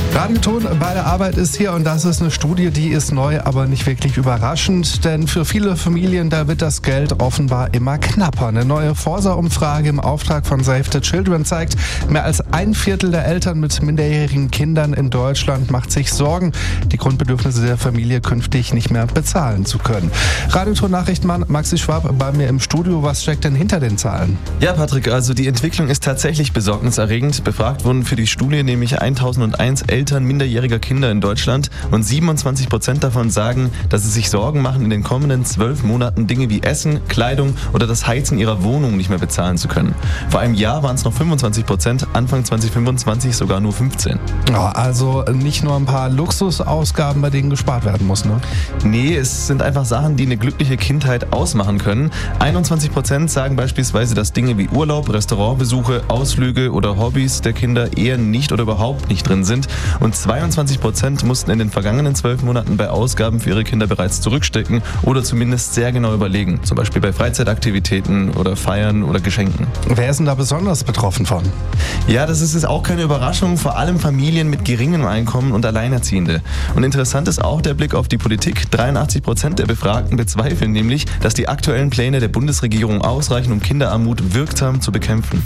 Radioton bei der Arbeit ist hier und das ist eine Studie, die ist neu, aber nicht wirklich überraschend, denn für viele Familien, da wird das Geld offenbar immer knapper. Eine neue Forsa-Umfrage im Auftrag von Save the Children zeigt, mehr als 1/4 der Eltern mit minderjährigen Kindern in Deutschland macht sich Sorgen, die Grundbedürfnisse der Familie künftig nicht mehr bezahlen zu können. Radioton-Nachrichtenmann Maxi Schwab bei mir im Studio. Was steckt denn hinter den Zahlen? Ja, Patrick, also die Entwicklung ist tatsächlich besorgniserregend. Befragt wurden für die Studie nämlich 1001 Eltern minderjähriger Kinder in Deutschland und 27% davon sagen, dass sie sich Sorgen machen, in den kommenden 12 Monaten Dinge wie Essen, Kleidung oder das Heizen ihrer Wohnung nicht mehr bezahlen zu können. Vor einem Jahr waren es noch 25%, Anfang 2025 sogar nur 15%. Ja, also nicht nur ein paar Luxusausgaben, bei denen gespart werden muss, ne? Nee, es sind einfach Sachen, die eine glückliche Kindheit ausmachen können. 21% sagen beispielsweise, dass Dinge wie Urlaub, Restaurantbesuche, Ausflüge oder Hobbys der Kinder eher nicht oder überhaupt nicht drin sind. Und 22% mussten in den vergangenen 12 Monaten bei Ausgaben für ihre Kinder bereits zurückstecken oder zumindest sehr genau überlegen. Zum Beispiel bei Freizeitaktivitäten oder Feiern oder Geschenken. Wer ist denn da besonders betroffen von? Ja, das ist jetzt auch keine Überraschung. Vor allem Familien mit geringem Einkommen und Alleinerziehende. Und interessant ist auch der Blick auf die Politik. 83% der Befragten bezweifeln nämlich, dass die aktuellen Pläne der Bundesregierung ausreichen, um Kinderarmut wirksam zu bekämpfen.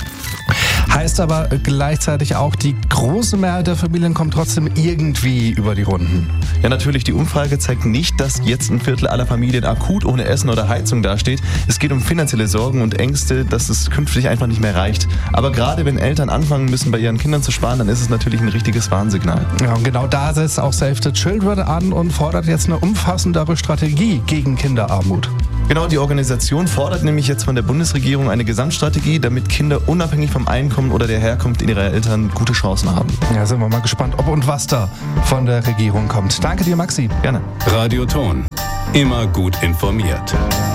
Heißt aber gleichzeitig auch, die große Mehrheit der Familien kommt trotzdem irgendwie über die Runden. Ja, natürlich, die Umfrage zeigt nicht, dass jetzt 1/4 aller Familien akut ohne Essen oder Heizung dasteht. Es geht um finanzielle Sorgen und Ängste, dass es künftig einfach nicht mehr reicht. Aber gerade wenn Eltern anfangen müssen, bei ihren Kindern zu sparen, dann ist es natürlich ein richtiges Warnsignal. Ja, und genau da setzt auch Save the Children an und fordert jetzt eine umfassendere Strategie gegen Kinderarmut. Genau, die Organisation fordert nämlich jetzt von der Bundesregierung eine Gesamtstrategie, damit Kinder unabhängig vom Einkommen oder der Herkunft ihrer Eltern gute Chancen haben. Ja, sind wir mal gespannt, ob und was da von der Regierung kommt. Danke dir, Maxi. Gerne. Radioton. Immer gut informiert.